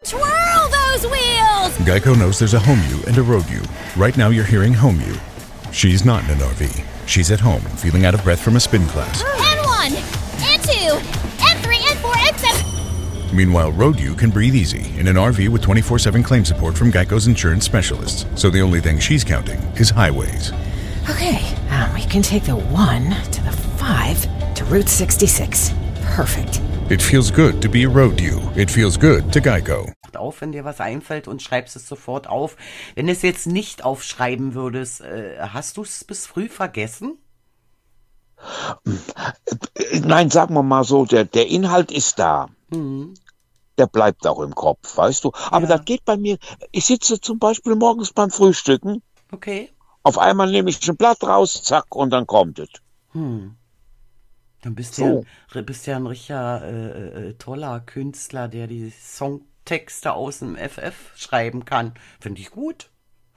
Twirl those wheels! Geico knows there's a home you and a road you. Right now you're hearing home you. She's not in an RV. She's at home, feeling out of breath from a spin class. N1, N2, N3, N4, N7. Meanwhile, road you can breathe easy in an RV with 24/7 claim support from Geico's insurance specialists. So the only thing she's counting is highways. Okay, we can take the 1 to the 5 to Route 66. Perfect. It feels good to be a road you. It feels good to Geico. Auf, wenn dir was einfällt und schreibst es sofort auf. Wenn du es jetzt nicht aufschreiben würdest, hast du es bis früh vergessen? Nein, sagen wir mal so, der Inhalt ist da. Der bleibt auch im Kopf, weißt du. Aber das geht bei mir. Ich sitze zum Beispiel morgens beim Frühstücken. Okay. Auf einmal nehme ich ein Blatt raus, zack, und dann kommt es. Dann bist So. bist ja ein richtiger toller Künstler, der die Songtexte aus dem FF schreiben kann. Finde ich gut.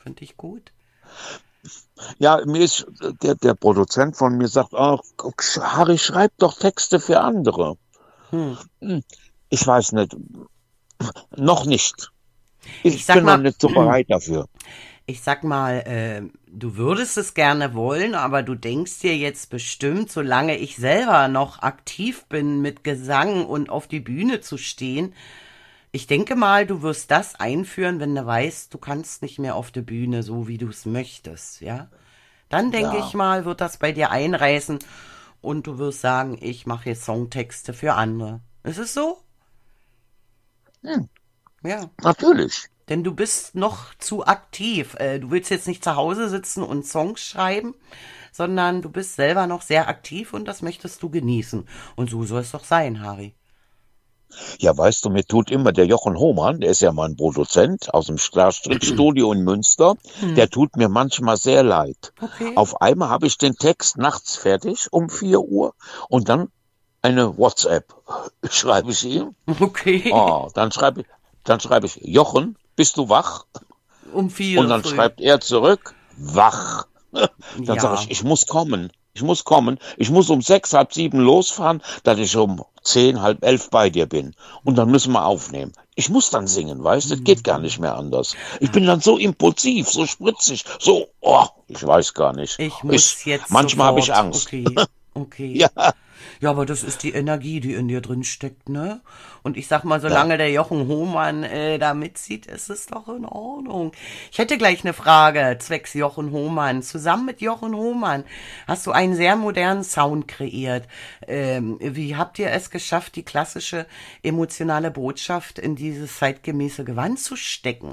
Ja, mir ist der Produzent von mir sagt, ach, Harry, schreib doch Texte für andere. Ich weiß nicht. Noch nicht. Ich sag bin mal, noch nicht so bereit dafür. Ich sag mal, du würdest es gerne wollen, aber du denkst dir jetzt bestimmt, solange ich selber noch aktiv bin mit Gesang und auf die Bühne zu stehen, ich denke mal, du wirst das einführen, wenn du weißt, du kannst nicht mehr auf der Bühne so, wie du es möchtest, ja? Dann denke ich mal, wird das bei dir einreißen und du wirst sagen, ich mache jetzt Songtexte für andere. Ist es so? Ja. Natürlich. Denn du bist noch zu aktiv. Du willst jetzt nicht zu Hause sitzen und Songs schreiben, sondern du bist selber noch sehr aktiv und das möchtest du genießen. Und so soll es doch sein, Harry. Ja, weißt du, mir tut immer der Jochen Hohmann, der ist ja mein Produzent aus dem Starstrickstudio in Münster, der tut mir manchmal sehr leid. Okay. Auf einmal habe ich den Text nachts fertig um 4 Uhr und dann eine WhatsApp schreibe ich ihm. Okay. Dann schreibe ich, Jochen, bist du wach? Um 4 Und dann früh. schreibt er zurück, wach. Dann Ja. sage ich muss kommen. Ich muss um 6, halb 7 losfahren, dass ich um 10, halb 11 bei dir bin. Und dann müssen wir aufnehmen. Ich muss dann singen, weißt du? Das geht gar nicht mehr anders. Ich bin dann so impulsiv, so spritzig, so, ich weiß gar nicht. Ich muss jetzt manchmal habe ich sofort. Angst. Okay. Ja. Ja, aber das ist die Energie, die in dir drin steckt, ne? Und ich sag mal, solange der Jochen Hohmann da mitzieht, ist es doch in Ordnung. Ich hätte gleich eine Frage zwecks Jochen Hohmann. Zusammen mit Jochen Hohmann hast du einen sehr modernen Sound kreiert. Wie habt ihr es geschafft, die klassische emotionale Botschaft in dieses zeitgemäße Gewand zu stecken?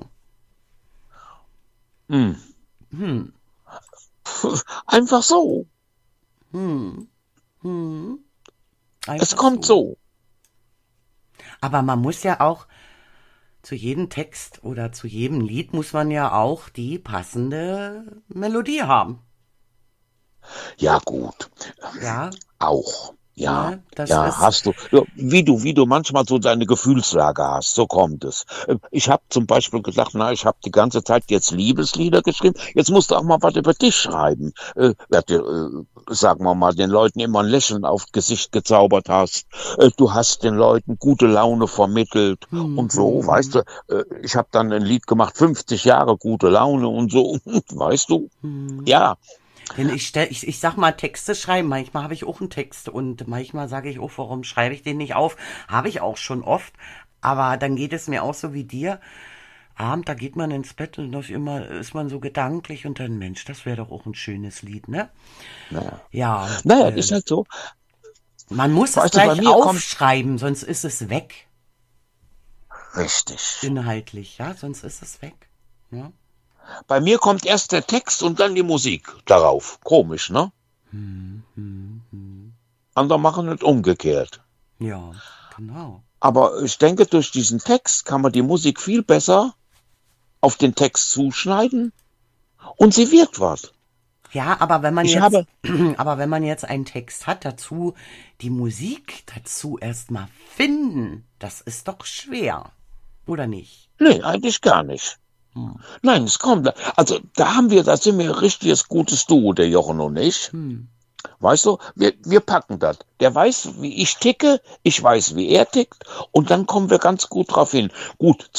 Einfach so. Es kommt so. Aber man muss ja auch zu jedem Text oder zu jedem Lied muss man ja auch die passende Melodie haben. Ja, gut. Ja, Auch. Ja, Ja, das ja, ist- hast du. Ja, wie du manchmal so deine Gefühlslage hast, so kommt es. Ich habe zum Beispiel gesagt, ich habe die ganze Zeit jetzt Liebeslieder geschrieben, jetzt musst du auch mal was über dich schreiben. Sagen wir mal, den Leuten immer ein Lächeln aufs Gesicht gezaubert hast. Du hast den Leuten gute Laune vermittelt und so, weißt du. Ich habe dann ein Lied gemacht, 50 Jahre gute Laune und so, weißt du. Ja. denn ich sag mal, Texte schreiben, manchmal habe ich auch einen Text und manchmal sage ich auch, warum schreibe ich den nicht auf? Habe ich auch schon oft, aber dann geht es mir auch so wie dir. Abend, da geht man ins Bett und ist man so gedanklich und dann, Mensch, das wäre doch auch ein schönes Lied, ne? Ja. Naja, ist halt so. Man muss es Weißt du, bei gleich mir kommt- aufschreiben, sonst ist es weg. Richtig. Inhaltlich, ja, sonst ist es weg. Ja. Bei mir kommt erst der Text und dann die Musik darauf. Komisch, ne? Andere machen es umgekehrt. Ja, genau. Aber ich denke, durch diesen Text kann man die Musik viel besser auf den Text zuschneiden und sie wird was. Ja, aber wenn man Ich jetzt, habe- aber wenn man jetzt einen Text hat, dazu die Musik dazu erstmal finden, das ist doch schwer, oder nicht? Nee, eigentlich gar nicht. Nein, es kommt. Also da sind wir ein richtiges gutes Duo, der Jochen und ich. Weißt du, wir packen das. Der weiß, wie ich ticke, ich weiß, wie er tickt und dann kommen wir ganz gut drauf hin. Gut,